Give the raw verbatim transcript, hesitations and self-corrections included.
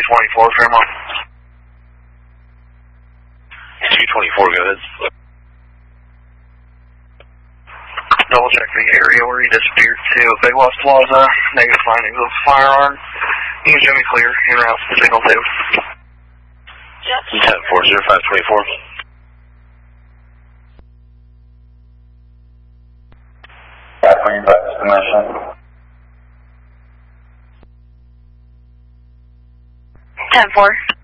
twenty-four, Fairmont. two twenty-four, go ahead. Double check the area where he disappeared to Big Lost Plaza. Negative findings of firearm. You can show me clear in route to signal two. Yep. ten four zero five twenty-four. five twenty-five destination. ten four.